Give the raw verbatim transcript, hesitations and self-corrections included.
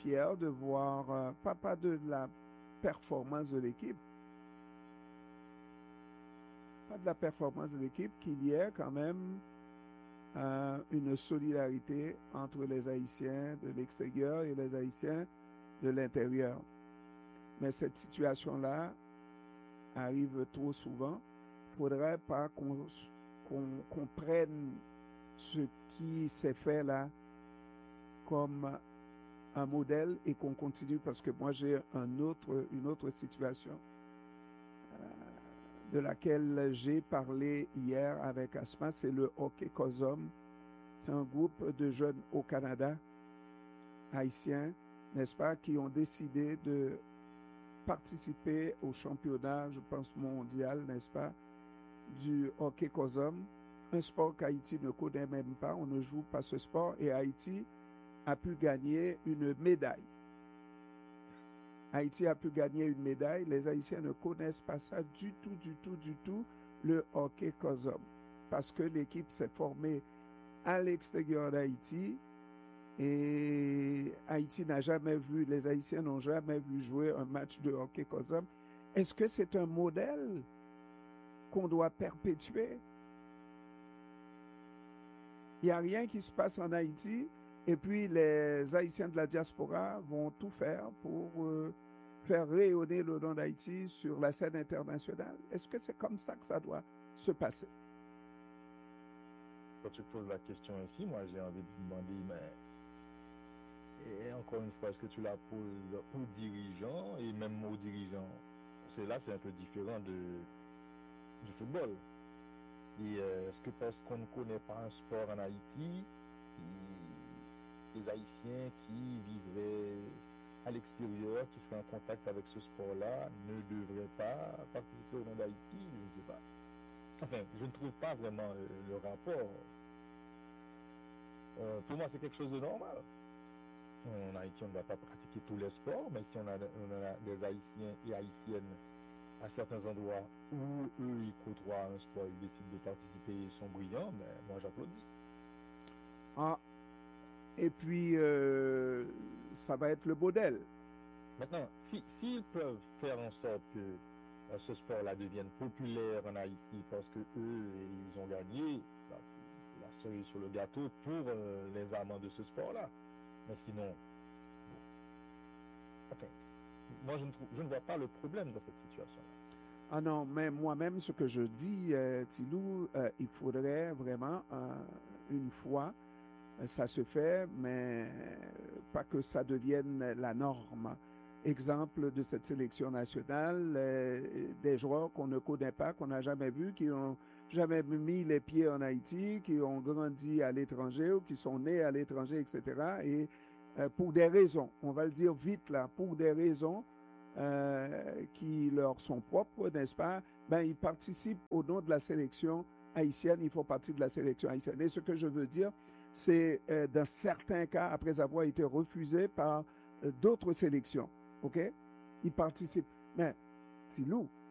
fier de voir, euh, pas, pas de la performance de l'équipe, pas de la performance de l'équipe, qu'il y ait quand même euh, une solidarité entre les Haïtiens de l'extérieur et les Haïtiens de l'intérieur. Mais cette situation-là arrive trop souvent. Il ne faudrait pas qu'on qu'on, qu'on prenne ce qui s'est fait là comme un modèle et qu'on continue, parce que moi j'ai un autre, une autre situation euh, de laquelle j'ai parlé hier avec Asma, c'est le Hockey COSOM. C'est un groupe de jeunes au Canada, haïtiens, n'est-ce pas, qui ont décidé de participer au championnat, je pense, mondial, n'est-ce pas, du Hockey COSOM, un sport qu'Haïti ne connaît même pas, on ne joue pas ce sport, et Haïti a pu gagner une médaille. Haïti a pu gagner une médaille. Les Haïtiens ne connaissent pas ça du tout, du tout, du tout, le Hockey COSOM. Parce que l'équipe s'est formée à l'extérieur d'Haïti et Haïti n'a jamais vu, les Haïtiens n'ont jamais vu jouer un match de Hockey COSOM. Est-ce que c'est un modèle qu'on doit perpétuer? Il n'y a rien qui se passe en Haïti. Et puis, les Haïtiens de la diaspora vont tout faire pour euh, faire rayonner le nom d'Haïti sur la scène internationale. Est-ce que c'est comme ça que ça doit se passer? Quand tu poses la question ici, moi, j'ai envie de vous demander, mais et encore une fois, est-ce que tu la poses aux dirigeants et même aux dirigeants? Parce que là, c'est un peu différent de, du football. Et euh, est-ce que parce qu'on ne connaît pas un sport en Haïti, les Haïtiens qui vivraient à l'extérieur, qui seraient en contact avec ce sport-là, ne devraient pas participer au nom d'Haïti? Je ne sais pas. Enfin, je ne trouve pas vraiment euh, le rapport. Euh, pour moi, c'est quelque chose de normal. En Haïti, on ne va pas pratiquer tous les sports, mais si on a, on a des Haïtiens et Haïtiennes à certains endroits où eux, ils côtoient un sport, ils décident de participer, ils sont brillants, ben, moi, j'applaudis. Ah, et puis, euh, ça va être le modèle. Maintenant, si, s'ils peuvent faire en sorte que euh, ce sport-là devienne populaire en Haïti parce que eux, ils ont gagné, bah, la cerise sur le gâteau pour euh, les amants de ce sport-là. Mais sinon, bon, okay. Moi, je ne, trouve, je ne vois pas le problème dans cette situation-là. Ah non, mais moi-même, ce que je dis, euh, Tilou, euh, il faudrait vraiment, euh, une fois, ça se fait, mais pas que ça devienne la norme. Exemple de cette sélection nationale, euh, des joueurs qu'on ne connaît pas, qu'on n'a jamais vus, qui n'ont jamais mis les pieds en Haïti, qui ont grandi à l'étranger ou qui sont nés à l'étranger, et cetera. Et euh, pour des raisons, on va le dire vite là, pour des raisons euh, qui leur sont propres, n'est-ce pas, ben, ils participent au nom de la sélection haïtienne, ils font partie de la sélection haïtienne. Et ce que je veux dire, c'est euh, dans certains cas, après avoir été refusés par euh, d'autres sélections. OK? Ils participent. Mais, Tilou,